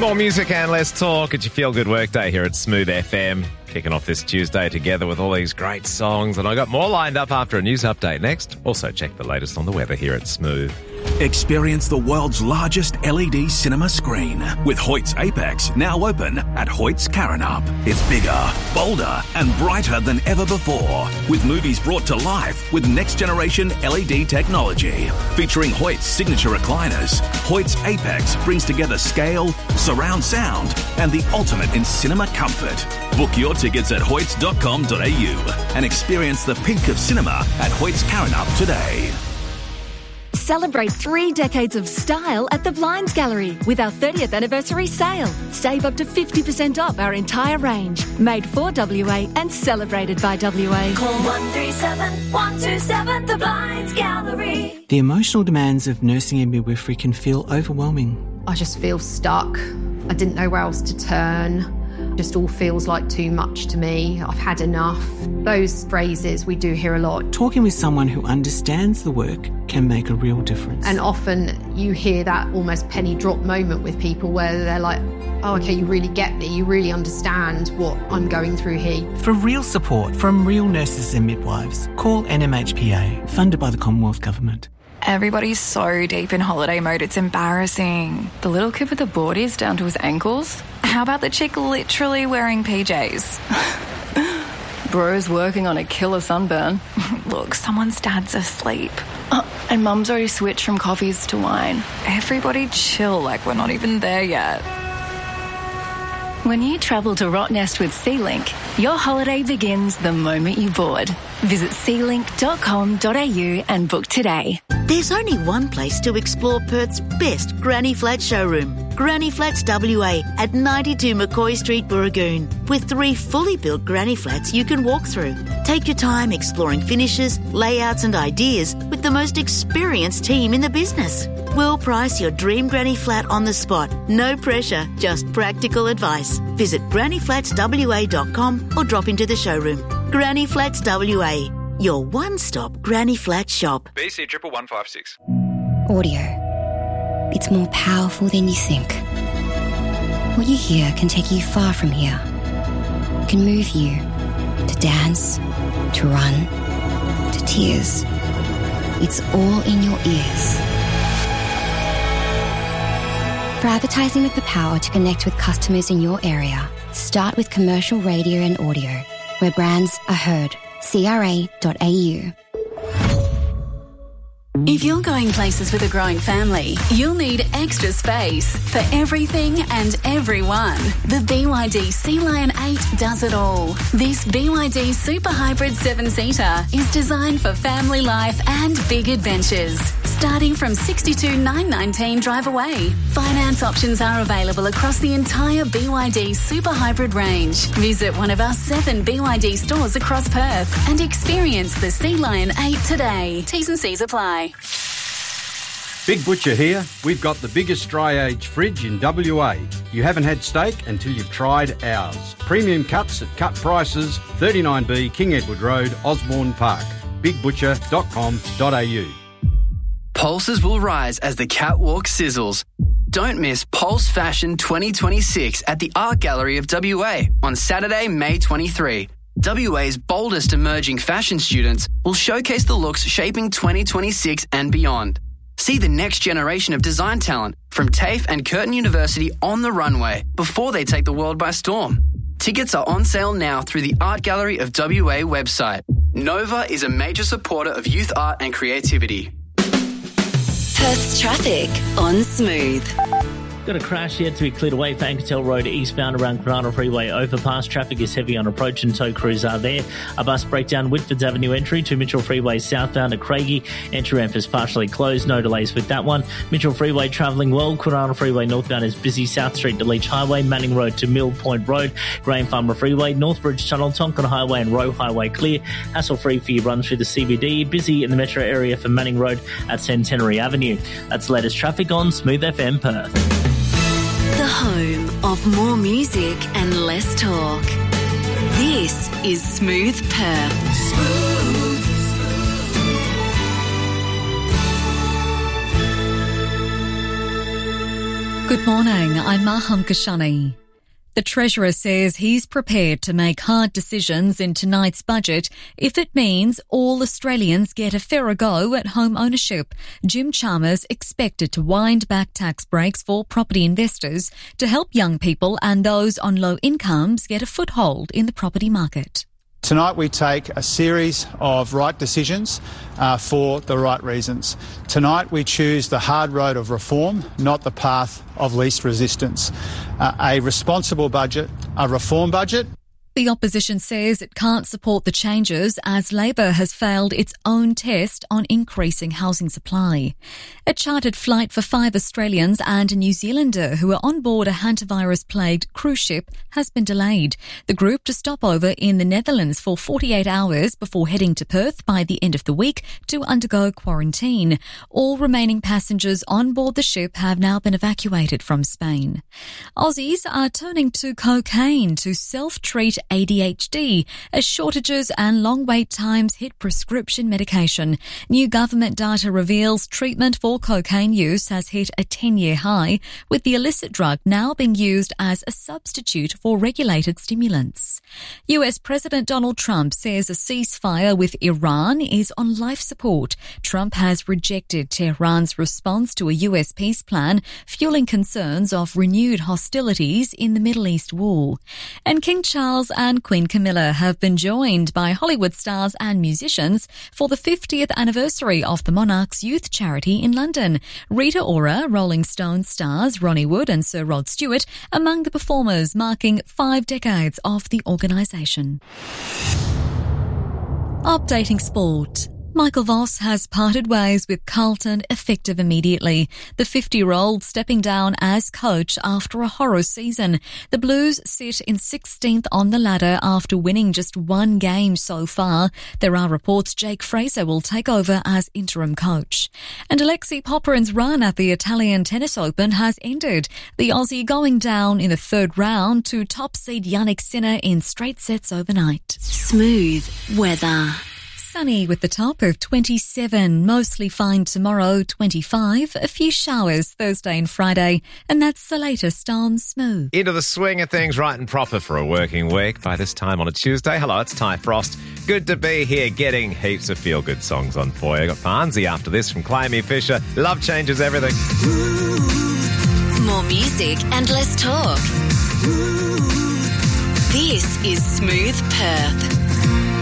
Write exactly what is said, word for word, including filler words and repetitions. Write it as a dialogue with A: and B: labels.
A: More music and less talk. It's your feel-good workday here at Smooth F M. Kicking off this Tuesday together with all these great songs. And I got more lined up after a news update next. Also check the latest on the weather here at Smooth.
B: Experience the world's largest L E D cinema screen with Hoyt's Apex now open at Hoyt's Karrinyup. It's bigger, bolder and brighter than ever before, with movies brought to life with next-generation L E D technology. Featuring Hoyt's signature recliners, Hoyt's Apex brings together scale, surround sound and the ultimate in cinema comfort. Book your tickets at hoyts dot com dot a u and experience the peak of cinema at Hoyt's Karrinyup today.
C: Celebrate three decades of style at the Blinds Gallery with our thirtieth anniversary sale. Save up to fifty percent off our entire range. Made for W A and celebrated by W A.
D: Call one three seven, one two seven, the Blinds Gallery.
E: The emotional demands of nursing and midwifery can feel overwhelming.
F: I just feel stuck. I didn't know where else to turn. Just all feels like too much to me. I've had enough. Those phrases we do hear a lot.
E: Talking with someone who understands the work can make a real difference.
F: And often you hear that almost penny drop moment with people where they're like, oh, okay, you really get me. You really understand what I'm going through here.
E: For real support from real nurses and midwives, call N M H P A, funded by the Commonwealth Government.
G: Everybody's so deep in holiday mode, it's embarrassing. The little kid with the boardies down to his ankles? How about the chick literally wearing P Js? Bro's working on a killer sunburn. Look, someone's dad's asleep. Oh, and mum's already switched from coffees to wine. Everybody chill like we're not even there yet.
C: When you travel to Rottnest with SeaLink, your holiday begins the moment you board. Visit sea link dot com dot a u and book today.
H: There's only one place to explore Perth's best Granny Flat showroom. Granny Flats W A at ninety-two McCoy Street, Burragoon, with three fully built granny flats you can walk through. Take your time exploring finishes, layouts and ideas with the most experienced team in the business. We'll price your dream granny flat on the spot. No pressure, just practical advice. Visit granny flats w a dot com or drop into the showroom. Granny Flats W A, your one-stop granny flat shop.
I: B C one one one five six.
J: Audio. It's more powerful than you think. What you hear can take you far from here. Can move you to dance, to run, to tears. It's all in your ears. For advertising with the power to connect with customers in your area, start with commercial radio and audio, where brands are heard. C R A dot A U.
K: If you're going places with a growing family, you'll need extra space for everything and everyone. The B Y D Sea Lion eight does it all. This B Y D Super Hybrid seven-seater is designed for family life and big adventures. Starting from sixty-two thousand nine hundred nineteen drive away. Finance options are available across the entire B Y D Super Hybrid range. Visit one of our seven B Y D stores across Perth and experience the Sea Lion eight today. T's and C's apply.
L: Big Butcher here. We've got the biggest dry age fridge in W A. You haven't had steak until you've tried ours. Premium cuts at cut prices, thirty-nine B King Edward Road, Osborne Park. big butcher dot com dot a u.
M: Pulses will rise as the catwalk sizzles. Don't miss Pulse Fashion twenty twenty-six at the Art Gallery of W A on Saturday, May twenty-third. W A's boldest emerging fashion students will showcase the looks shaping twenty twenty-six and beyond. See the next generation of design talent from TAFE and Curtin University on the runway before they take the world by storm. Tickets are on sale now through the Art Gallery of W A website. Nova is a major supporter of youth art and creativity.
N: Perth's traffic on Smooth.
O: Got a crash yet to be cleared away for Anketel Road eastbound around Granada Freeway overpass. Traffic is heavy on approach and tow crews are there. A bus breakdown Whitfords Avenue entry to Mitchell Freeway southbound at Craigie. Entry ramp is partially closed. No delays with that one. Mitchell Freeway travelling well. Granada Freeway northbound is busy. South Street to Leach Highway. Manning Road to Mill Point Road. Graham Farmer Freeway. Northbridge Tunnel. Tonkin Highway and Roe Highway clear. Hassle free for your run through the C B D. Busy in the metro area for Manning Road at Centenary Avenue. That's the latest traffic on Smooth F M Perth.
N: The home of more music and less talk. This is Smooth Perth. Smooth.
I: Good morning, I'm Maham Kashani. The Treasurer says he's prepared to make hard decisions in tonight's budget if it means all Australians get a fairer go at home ownership. Jim Chalmers expected to wind back tax breaks for property investors to help young people and those on low incomes get a foothold in the property market.
P: Tonight we take a series of right decisions uh, for the right reasons. Tonight we choose the hard road of reform, not the path of least resistance. Uh, a responsible budget, a reform budget.
I: The opposition says it can't support the changes as Labor has failed its own test on increasing housing supply. A chartered flight for five Australians and a New Zealander who are on board a hantavirus-plagued cruise ship has been delayed. The group to stop over in the Netherlands for forty-eight hours before heading to Perth by the end of the week to undergo quarantine. All remaining passengers on board the ship have now been evacuated from Spain. Aussies are turning to cocaine to self-treat A D H D as shortages and long wait times hit prescription medication. New government data reveals treatment for cocaine use has hit a ten-year high, with the illicit drug now being used as a substitute for regulated stimulants. U S President Donald Trump says a ceasefire with Iran is on life support. Trump has rejected Tehran's response to a U S peace plan, fueling concerns of renewed hostilities in the Middle East war. And King Charles and Queen Camilla have been joined by Hollywood stars and musicians for the fiftieth anniversary of the monarch's youth charity in London. Rita Ora, Rolling Stone stars Ronnie Wood and Sir Rod Stewart among the performers, marking five decades of the organisation. Updating sport. Michael Voss has parted ways with Carlton effective immediately. The fifty-year-old stepping down as coach after a horror season. The Blues sit in sixteenth on the ladder after winning just one game so far. There are reports Jake Fraser will take over as interim coach. And Alexei Popyrin's run at the Italian Tennis Open has ended. The Aussie going down in the third round to top seed Jannik Sinner in straight sets overnight.
N: Smooth weather.
I: Sunny with the top of twenty-seven, mostly fine tomorrow, twenty-five, a few showers Thursday and Friday, and that's the latest on Smooth.
A: Into the swing of things right and proper for a working week by this time on a Tuesday. Hello, it's Ty Frost. Good to be here getting heaps of feel-good songs on for you. Got Farnsey after this from Clammy Fisher. Love changes everything.
N: More music and less talk. This is Smooth Perth.